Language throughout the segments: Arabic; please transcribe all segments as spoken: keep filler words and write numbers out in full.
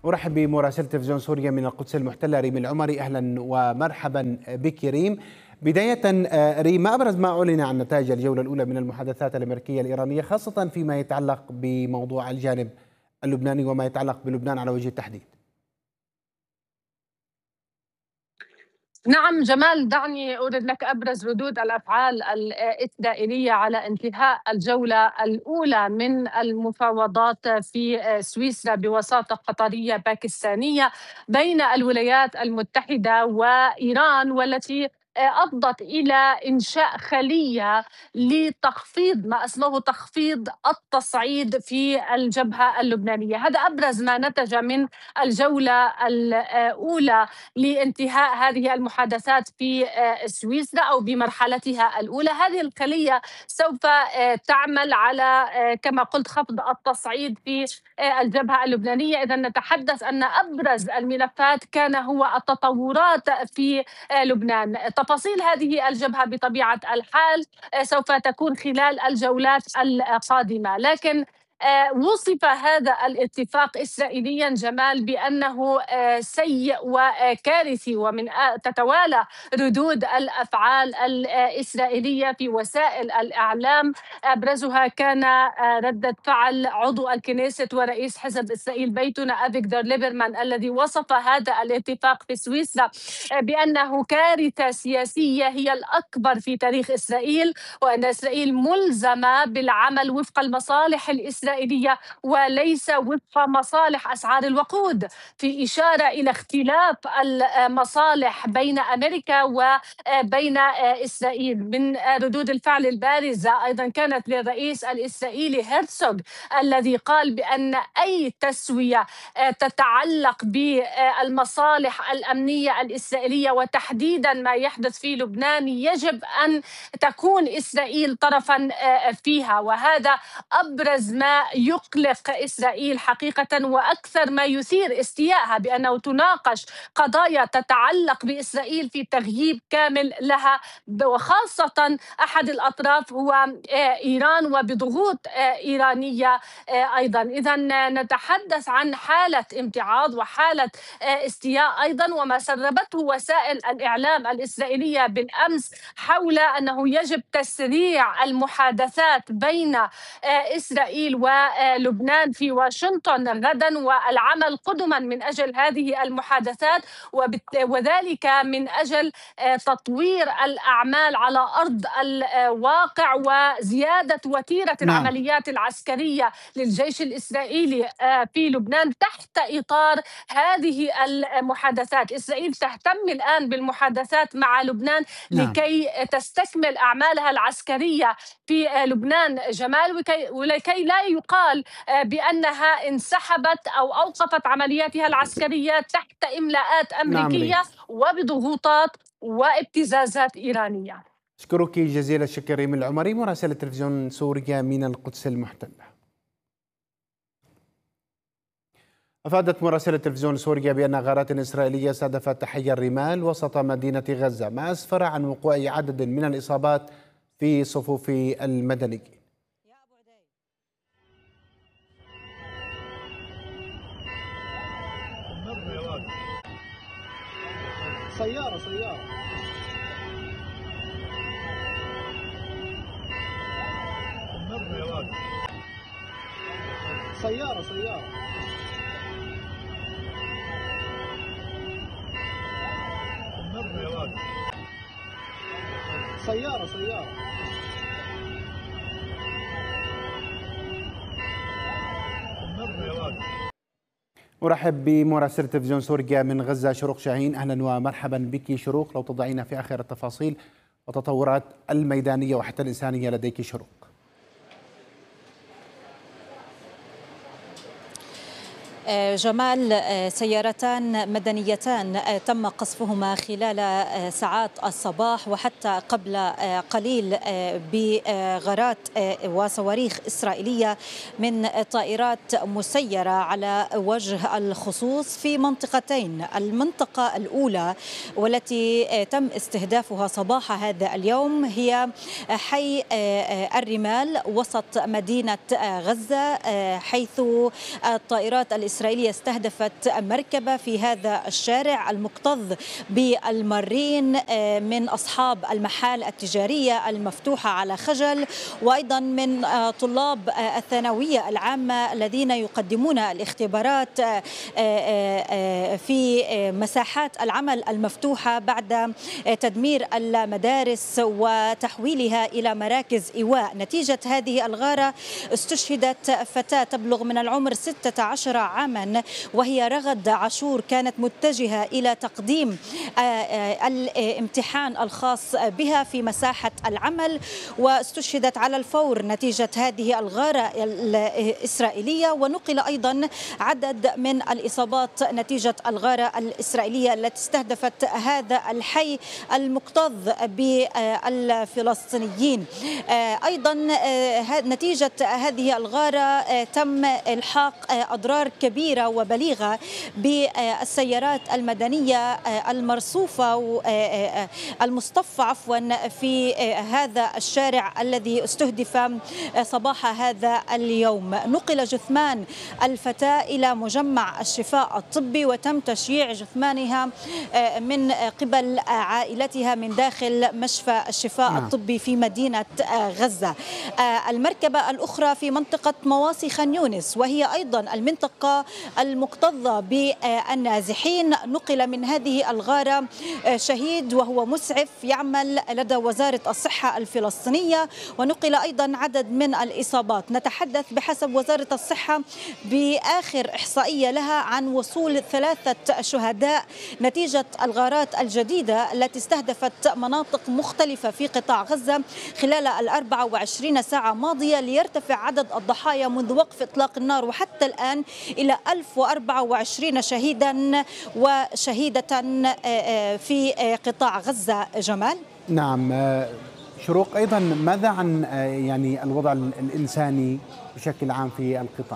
أرحب بمراسلة تلفزيون سوريا من القدس المحتلة ريم العمري. أهلا ومرحبا بك ريم. بداية ريم، ما أبرز ما أعلن عن نتائج الجولة الأولى من المحادثات الأمريكية الإيرانية، خاصة فيما يتعلق بموضوع الجانب اللبناني وما يتعلق بلبنان على وجه التحديد؟ نعم جمال، دعني أورد لك أبرز ردود الأفعال الإسرائيلية على انتهاء الجولة الأولى من المفاوضات في سويسرا بوساطة قطرية باكستانية بين الولايات المتحدة وإيران، والتي أفضت إلى إنشاء خلية لتخفيض ما اسمه تخفيض التصعيد في الجبهة اللبنانية. هذا أبرز ما نتج من الجولة الأولى لانتهاء هذه المحادثات في سويسرا أو بمرحلتها الأولى. هذه الخلية سوف تعمل على كما قلت خفض التصعيد في الجبهة اللبنانية. إذا نتحدث أن أبرز الملفات كان هو التطورات في لبنان. تفاصيل هذه الجبهة بطبيعة الحال سوف تكون خلال الجولات القادمة، لكن وصف هذا الاتفاق إسرائيليا جمال بأنه سيء وكارثي، ومن تتوالى ردود الأفعال الإسرائيلية في وسائل الإعلام. أبرزها كان ردة فعل عضو الكنيست ورئيس حزب إسرائيل بيتنا أفيغدور ليبرمان، الذي وصف هذا الاتفاق في سويسرا بأنه كارثة سياسية هي الأكبر في تاريخ إسرائيل، وأن إسرائيل ملزمة بالعمل وفق المصالح الإسرائيلية وليس وفق مصالح أسعار الوقود، في إشارة إلى اختلاف المصالح بين أمريكا وبين إسرائيل. من ردود الفعل البارزة أيضا كانت للرئيس الإسرائيلي هيرتسوغ، الذي قال بأن أي تسوية تتعلق بالمصالح الأمنية الإسرائيلية وتحديدا ما يحدث في لبنان يجب أن تكون إسرائيل طرفا فيها. وهذا أبرز ما يقلق إسرائيل حقيقة، وأكثر ما يثير استيائها بأنه تناقش قضايا تتعلق بإسرائيل في تغييب كامل لها، وخاصة أحد الأطراف هو إيران وبضغوط إيرانية أيضا. إذا نتحدث عن حالة امتعاض وحالة استياء أيضا، وما سربته وسائل الإعلام الإسرائيلية بالأمس حول أنه يجب تسريع المحادثات بين إسرائيل ولبنان في واشنطن غدا، والعمل قدما من أجل هذه المحادثات، وذلك من أجل تطوير الأعمال على أرض الواقع وزيادة وتيرة نعم. العمليات العسكرية للجيش الإسرائيلي في لبنان تحت إطار هذه المحادثات. إسرائيل تهتم الآن بالمحادثات مع لبنان نعم. لكي تستكمل أعمالها العسكرية في لبنان جمال، ولكي لا يقال بأنها انسحبت أو أوقفت عملياتها العسكرية تحت إملاءات أمريكية نعم وبضغوطات وابتزازات إيرانية. أشكرك جزيل الشكر ريم العمري، مراسلة تلفزيون سوريا من القدس المحتلة. أفادت مراسلة تلفزيون سوريا بأن غارات إسرائيلية استهدفت حي الرمال وسط مدينة غزة، ما أسفر عن وقوع عدد من الإصابات في صفوف المدنيين. سيارة سيارة النبض يا واد سيارة سيارة النبض يا واد سيارة سيارة النبض يا واد. أرحب بمراسلة تلفزيون سوريا من غزة شروق شاهين. أهلا ومرحبا بك شروق، لو تضعينا في آخر التفاصيل والتطورات الميدانية وحتى الإنسانية لديك شروق. جمال، سيارتان مدنيتان تم قصفهما خلال ساعات الصباح وحتى قبل قليل بغارات وصواريخ إسرائيلية من طائرات مسيرة على وجه الخصوص في منطقتين. المنطقة الأولى والتي تم استهدافها صباح هذا اليوم هي حي الرمال وسط مدينة غزة، حيث الطائرات الإسرائيلية الإسرائيلية استهدفت مركبة في هذا الشارع المكتظ بالمارين من أصحاب المحال التجارية المفتوحة على خجل، وأيضا من طلاب الثانوية العامة الذين يقدمون الاختبارات في مساحات العمل المفتوحة بعد تدمير المدارس وتحويلها إلى مراكز إيواء. نتيجة هذه الغارة استشهدت فتاة تبلغ من العمر ستة عشر عاما، وهي رغد عاشور، كانت متجهة إلى تقديم الامتحان الخاص بها في مساحة العمل، واستشهدت على الفور نتيجة هذه الغارة الإسرائيلية. ونقل أيضا عدد من الإصابات نتيجة الغارة الإسرائيلية التي استهدفت هذا الحي المكتظ بالفلسطينيين. أيضا نتيجة هذه الغارة تم إلحاق أضرار كبيرة وبليغة بالسيارات المدنية المرصوفة المصطفى عفوا في هذا الشارع الذي استهدف صباح هذا اليوم. نقل جثمان الفتاة إلى مجمع الشفاء الطبي، وتم تشييع جثمانها من قبل عائلتها من داخل مشفى الشفاء نعم. الطبي في مدينة غزة. المركبة الأخرى في منطقة مواصي خان يونس، وهي أيضا المنطقة المكتظة بالنازحين. نقل من هذه الغارة شهيد وهو مسعف يعمل لدى وزارة الصحة الفلسطينية، ونقل أيضا عدد من الإصابات. نتحدث بحسب وزارة الصحة بآخر إحصائية لها عن وصول ثلاثة شهداء نتيجة الغارات الجديدة التي استهدفت مناطق مختلفة في قطاع غزة خلال الأربع وعشرين ساعة ماضية، ليرتفع عدد الضحايا منذ وقف إطلاق النار وحتى الآن إلى ألف وأربعة وعشرين شهيدا وشهيدة في قطاع غزة. جمال. نعم شروق، أيضا ماذا عن يعني الوضع الإنساني بشكل عام في القطاع؟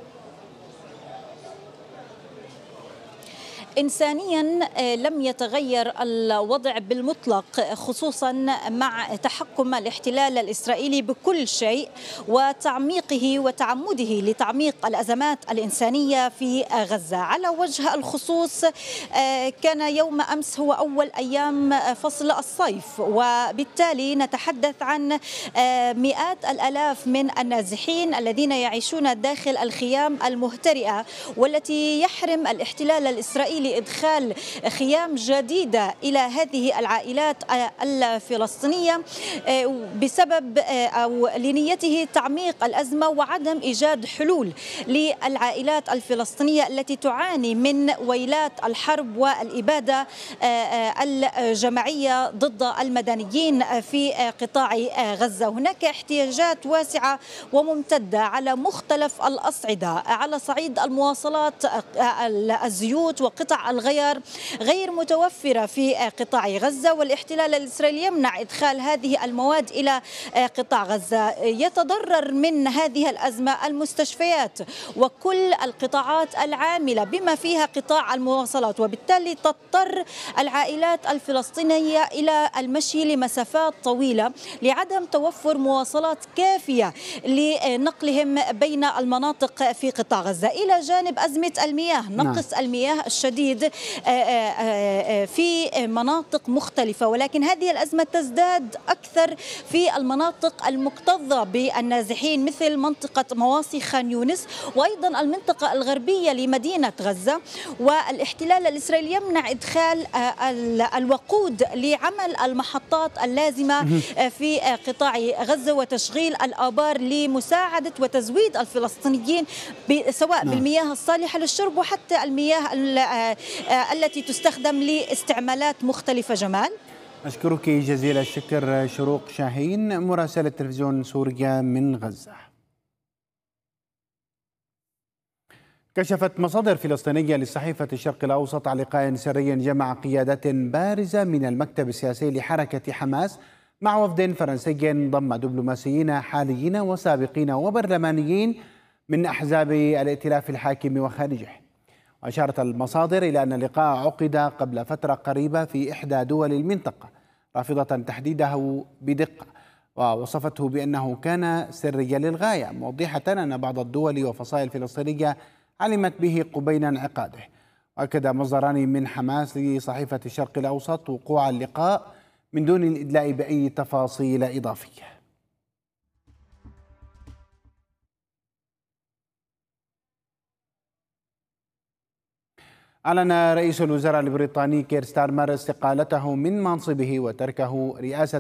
إنسانيا لم يتغير الوضع بالمطلق، خصوصا مع تحكم الاحتلال الإسرائيلي بكل شيء وتعميقه وتعمده لتعميق الأزمات الإنسانية في غزة. على وجه الخصوص كان يوم أمس هو أول أيام فصل الصيف، وبالتالي نتحدث عن مئات الآلاف من النازحين الذين يعيشون داخل الخيام المهترئة، والتي يحرم الاحتلال الإسرائيلي لإدخال خيام جديدة إلى هذه العائلات الفلسطينية بسبب أو لنيته تعميق الأزمة وعدم إيجاد حلول للعائلات الفلسطينية التي تعاني من ويلات الحرب والإبادة الجماعية ضد المدنيين في قطاع غزة. هناك احتياجات واسعة وممتدة على مختلف الأصعدة، على صعيد المواصلات الزيوت وقطع الغيار غير متوفرة في قطاع غزة، والاحتلال الإسرائيلي يمنع إدخال هذه المواد إلى قطاع غزة. يتضرر من هذه الأزمة المستشفيات وكل القطاعات العاملة بما فيها قطاع المواصلات، وبالتالي تضطر العائلات الفلسطينية إلى المشي لمسافات طويلة لعدم توفر مواصلات كافية لنقلهم بين المناطق في قطاع غزة، إلى جانب أزمة المياه، نقص المياه الشديد في مناطق مختلفة. ولكن هذه الأزمة تزداد أكثر في المناطق المكتظة بالنازحين مثل منطقة مواصي خان يونس، وأيضا المنطقة الغربية لمدينة غزة. والاحتلال الإسرائيلي يمنع إدخال الوقود لعمل المحطات اللازمة في قطاع غزة وتشغيل الآبار لمساعدة وتزويد الفلسطينيين سواء بالمياه الصالحة للشرب وحتى المياه التي تستخدم لاستعمالات مختلفة. جمال، أشكرك جزيل الشكر شروق شاهين مراسلة تلفزيون سوريا من غزة. كشفت مصادر فلسطينية لصحيفة الشرق الأوسط عن لقاء سري جمع قيادات بارزة من المكتب السياسي لحركة حماس مع وفد فرنسي ضم دبلوماسيين حاليين وسابقين وبرلمانيين من أحزاب الائتلاف الحاكم وخارجه. وأشارت المصادر إلى أن اللقاء عقد قبل فترة قريبة في إحدى دول المنطقة، رافضة تحديده بدقة، ووصفته بأنه كان سريا للغاية، موضحة أن بعض الدول وفصائل الفلسطينية علمت به قبيل انعقاده. وأكد مصدران من حماس لصحيفة الشرق الأوسط وقوع اللقاء من دون الإدلاء بأي تفاصيل إضافية. أعلن رئيس الوزراء البريطاني كير ستارمر استقالته من منصبه وتركه رئاسة